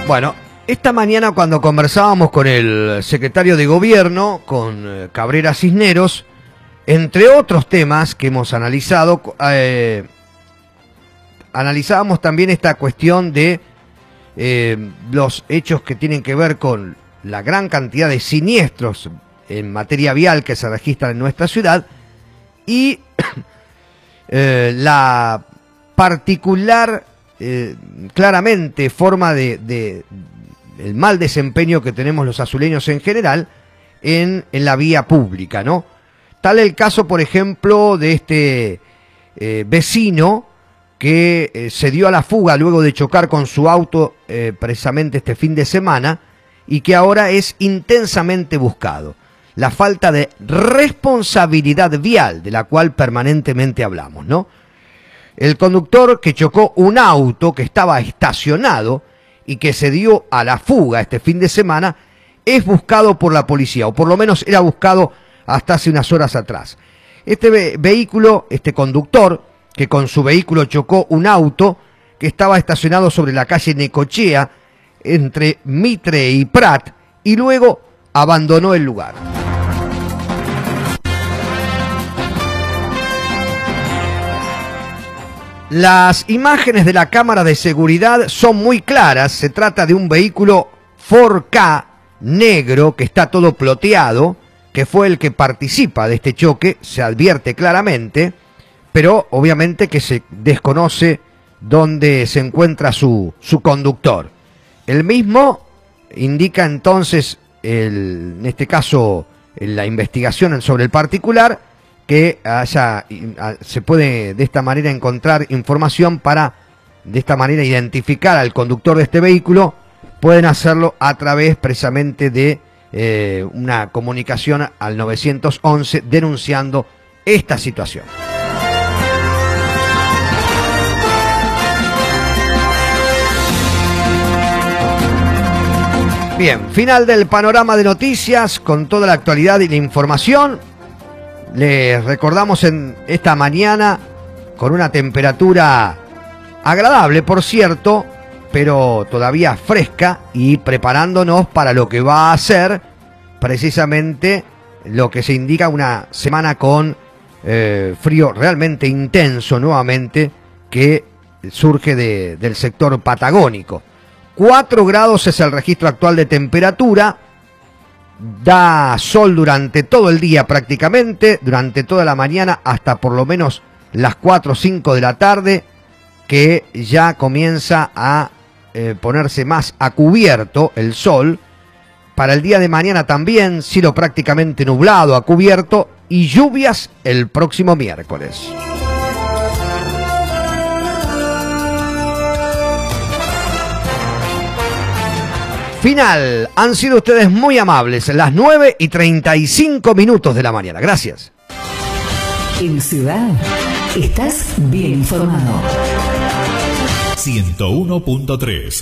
Bueno, esta mañana cuando conversábamos con el secretario de Gobierno, con Cabrera Cisneros, entre otros temas que hemos analizado, analizábamos también esta cuestión de los hechos que tienen que ver con la gran cantidad de siniestros en materia vial que se registran en nuestra ciudad y la particular, claramente, forma de el mal desempeño que tenemos los azuleños en general en la vía pública, ¿no? Tal el caso, por ejemplo, de este vecino que se dio a la fuga luego de chocar con su auto precisamente este fin de semana y que ahora es intensamente buscado. La falta de responsabilidad vial de la cual permanentemente hablamos, ¿no? El conductor que chocó un auto que estaba estacionado y que se dio a la fuga este fin de semana es buscado por la policía, o por lo menos era buscado hasta hace unas horas atrás. Este vehículo, este conductor, que con su vehículo chocó un auto que estaba estacionado sobre la calle Necochea, entre Mitre y Prat, y luego abandonó el lugar. Las imágenes de la cámara de seguridad son muy claras. Se trata de un vehículo 4K negro que está todo ploteado, que fue el que participa de este choque, se advierte claramente, pero obviamente que se desconoce dónde se encuentra su conductor. El mismo indica entonces, en este caso, en la investigación sobre el particular, que se puede de esta manera encontrar información para de esta manera identificar al conductor de este vehículo. Pueden hacerlo a través precisamente de una comunicación al 911 denunciando esta situación. Bien, final del panorama de noticias con toda la actualidad y la información. Les recordamos en esta mañana con una temperatura agradable, por cierto, pero todavía fresca y preparándonos para lo que va a ser precisamente lo que se indica una semana con frío realmente intenso nuevamente que surge del sector patagónico. 4 grados es el registro actual de temperatura. Da sol durante todo el día prácticamente, durante toda la mañana hasta por lo menos las 4 o 5 de la tarde, que ya comienza a ponerse más a cubierto el sol. Para el día de mañana también, cielo prácticamente nublado a cubierto y lluvias el próximo miércoles. Final, han sido ustedes muy amables, las 9:35 de la mañana. Gracias. En Ciudad, estás bien informado. 101.3